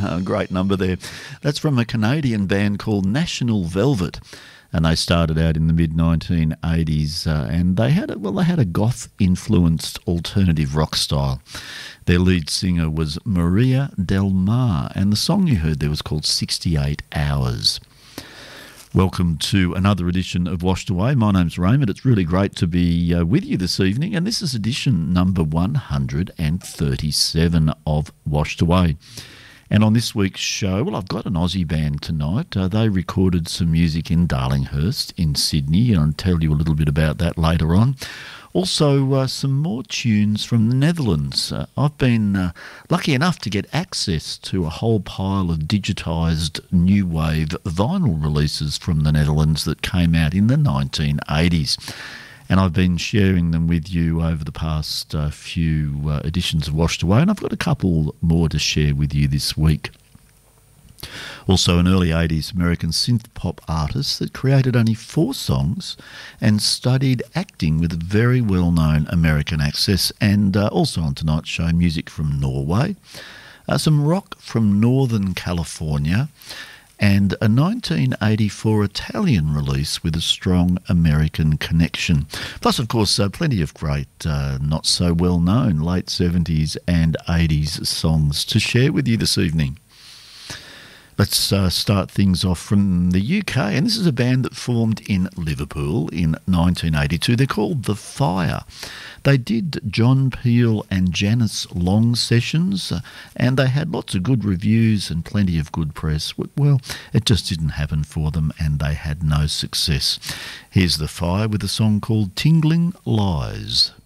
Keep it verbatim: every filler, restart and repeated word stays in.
A great number there. That's from a Canadian band called National Velvet, and they started out in the mid nineteen eighties, uh, and they had a, well, they had a goth-influenced alternative rock style. Their lead singer was Maria Del Mar, and the song you heard there was called sixty-eight hours. Welcome to another edition of Washed Away. My name's Raymond. It's really great to be uh, with you this evening, and this is edition number one hundred thirty-seven of Washed Away. And on this week's show, well, I've got an Aussie band tonight. Uh, they recorded some music in Darlinghurst in Sydney, and I'll tell you a little bit about that later on. Also, uh, some more tunes from the Netherlands. Uh, I've been uh, lucky enough to get access to a whole pile of digitised new wave vinyl releases from the Netherlands that came out in the nineteen eighties. And I've been sharing them with you over the past uh, few uh, editions of Washed Away, and I've got a couple more to share with you this week. Also an early eighties American synth-pop artist that created only four songs and studied acting with a very well-known American accent. And uh, also on tonight's show, music from Norway, uh, some rock from Northern California, and a nineteen eighty-four Italian release with a strong American connection. Plus, of course, uh, plenty of great, uh, not-so-well-known late seventies and eighties songs to share with you this evening. Let's uh, start things off from the U K, and this is a band that formed in Liverpool in nineteen eighty-two. They're called The Fire. They did John Peel and Janice Long sessions, uh, and they had lots of good reviews and plenty of good press. Well, it just didn't happen for them, and they had no success. Here's The Fire with a song called Tingling Lies.